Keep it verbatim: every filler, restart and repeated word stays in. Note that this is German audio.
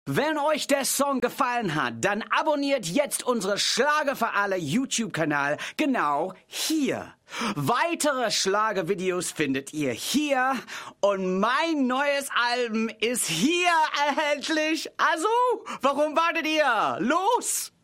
Wenn euch der Song gefallen hat, dann abonniert jetzt unsere Schlager für alle YouTube-Kanal genau hier. Weitere Schlagervideos findet ihr hier und mein neues Album ist hier erhältlich. Also, warum wartet ihr? Los!